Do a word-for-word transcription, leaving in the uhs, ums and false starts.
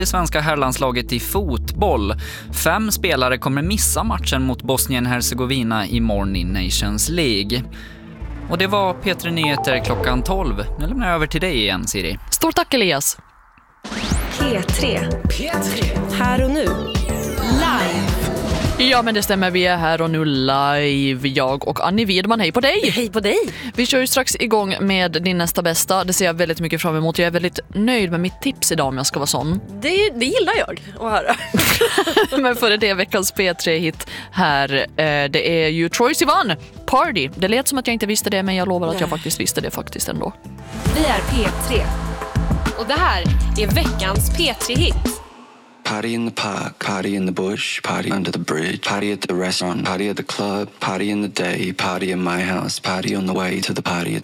Det svenska herrlandslaget i fotboll. Fem spelare kommer missa matchen mot Bosnien-Hercegovina imorgon i Nations League. Och det var P tre Nyheter klockan tolv. Nu lämnar jag över till dig igen, Siri. Stort tack, Elias. P tre. P tre. Här och nu. Live. Ja, men det stämmer. Vi är här och nu live. Jag och Annie Widman, hej på dig. Hej på dig. Vi kör ju strax igång med din nästa bästa. Det ser jag väldigt mycket fram emot. Jag är väldigt nöjd med mitt tips idag, om jag ska vara sån. Det, det gillar jag att höra. Men för det är veckans P tre-hit här. Det är ju Troye Sivan, Party. Det lät som att jag inte visste det, men jag lovar att jag faktiskt visste det faktiskt ändå. Vi är P tre. Och det här är veckans P tre-hit. Party in the park, party in the bush, party under the bridge, party at the restaurant, party at the club, party in the day, party in my house, party on the way to the party.